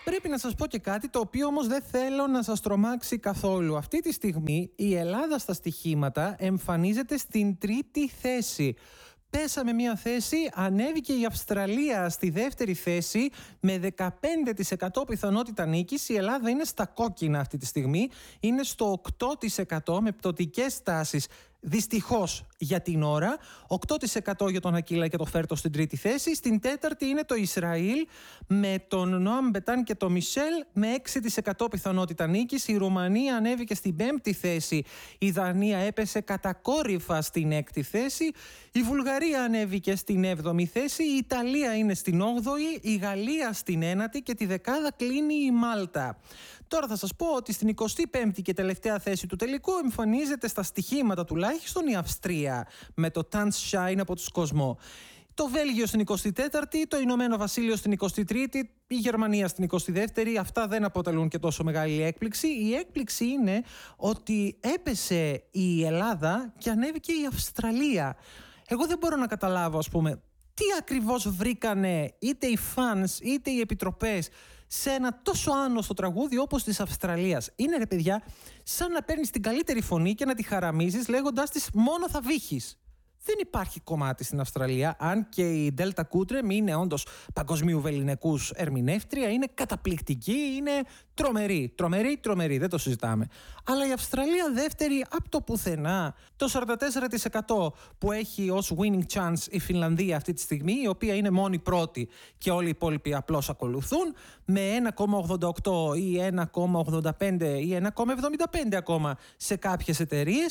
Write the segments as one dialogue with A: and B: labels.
A: Πρέπει να σας πω και κάτι το οποίο όμως δεν θέλω να σας τρομάξει καθόλου. Αυτή τη στιγμή η Ελλάδα στα στοιχήματα εμφανίζεται στην 3η θέση. Πέσαμε μια θέση, ανέβηκε η Αυστραλία στη 2η θέση με 15% πιθανότητα νίκης. Η Ελλάδα είναι στα κόκκινα αυτή τη στιγμή, είναι στο 8% με πτωτικές τάσεις. Δυστυχώς για την ώρα, 8% για τον Ακίλα και το Φέρτο στην 3η θέση. Στην 4η είναι το Ισραήλ με τον Νόαμ Μπετάν και τον Μισελ με 6% πιθανότητα νίκης. Η Ρουμανία ανέβηκε στην 5η θέση. Η Δανία έπεσε κατακόρυφα στην 6η θέση. Η Βουλγαρία ανέβηκε στην 7η θέση. Η Ιταλία είναι στην 8η. Η Γαλλία στην 9η και τη δεκάδα κλείνει η Μάλτα. Τώρα θα σας πω ότι στην 25η και τελευταία θέση του τελικού εμφανίζεται στα στοιχήματα τουλάχιστον η Αυστρία με το Tanz Shine από τους Κοσμό. Το Βέλγιο στην 24η, το Ηνωμένο Βασίλειο στην 23η, η Γερμανία στην 22η. Αυτά δεν αποτελούν και τόσο μεγάλη έκπληξη. Η έκπληξη είναι ότι έπεσε η Ελλάδα και ανέβηκε η Αυστραλία. Εγώ δεν μπορώ να καταλάβω, ας πούμε, τι ακριβώς βρήκανε είτε οι fans είτε οι επιτροπές σε ένα τόσο άνοστο τραγούδι όπως της Αυστραλίας. Είναι, ρε παιδιά, σαν να παίρνεις την καλύτερη φωνή και να τη χαραμίζεις λέγοντάς της μόνο θα βύχεις. Δεν υπάρχει κομμάτι στην Αυστραλία, αν και η Ντέλτα Κούτρεμ είναι όντως παγκοσμίου βεληνικούς ερμηνεύτρια, είναι καταπληκτική, είναι τρομερή, δεν το συζητάμε. Αλλά η Αυστραλία δεύτερη από το πουθενά, το 44% που έχει ως winning chance η Φινλανδία αυτή τη στιγμή, η οποία είναι μόνη πρώτη και όλοι οι υπόλοιποι απλώς ακολουθούν, με 1,88 ή 1,85 ή 1,75 ακόμα σε κάποιες εταιρείες.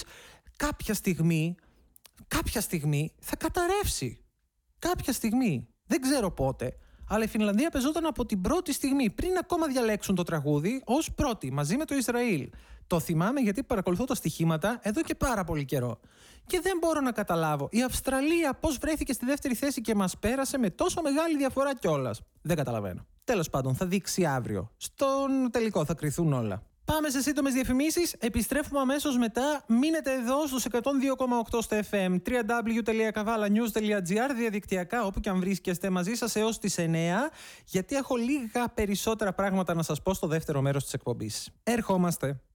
A: Κάποια στιγμή θα καταρρεύσει. Κάποια στιγμή. Δεν ξέρω πότε. Αλλά η Φινλανδία πεζόταν από την πρώτη στιγμή, πριν ακόμα διαλέξουν το τραγούδι, ως πρώτη, μαζί με το Ισραήλ. Το θυμάμαι γιατί παρακολουθώ τα στοιχήματα εδώ και πάρα πολύ καιρό. Και δεν μπορώ να καταλάβω η Αυστραλία πώς βρέθηκε στη δεύτερη θέση και μας πέρασε με τόσο μεγάλη διαφορά κιόλας. Δεν καταλαβαίνω. Τέλος πάντων, θα δείξει αύριο. Στον τελικό θα κρυθούν όλα. Πάμε σε σύντομες διαφημίσεις, επιστρέφουμε αμέσως μετά. Μείνετε εδώ στους 102,8 στο FM, www.kavalanews.gr, διαδικτυακά όπου και αν βρίσκεστε, μαζί σας έως τις 9, γιατί έχω λίγα περισσότερα πράγματα να σας πω στο δεύτερο μέρος της εκπομπής. Ερχόμαστε.